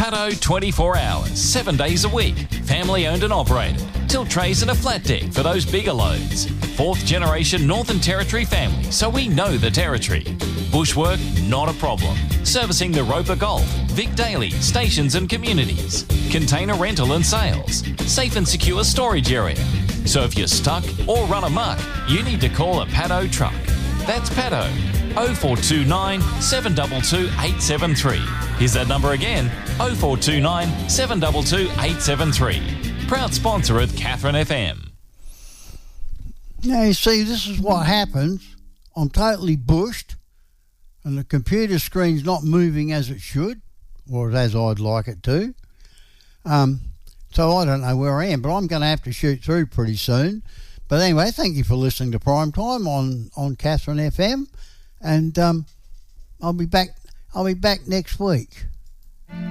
Paddo 24 hours, 7 days a week. Family owned and operated. Tilt trays and a flat deck for those bigger loads. 4th generation Northern Territory family, so we know the territory. Bushwork, not a problem. Servicing the Roper Golf, Vic Daily, stations and communities. Container rental and sales. Safe and secure storage area. So if you're stuck or run amok, you need to call a Paddo truck. That's Paddo. 0429 722 873. Here's that number again, 0429 722 873. Proud sponsor of Katherine FM. Now, you see, this is what happens. I'm totally bushed, and the computer screen's not moving as it should, or as I'd like it to. So I don't know where I am, but I'm going to have to shoot through pretty soon. But anyway, thank you for listening to Prime Time on Katherine FM, and I'll be back next week.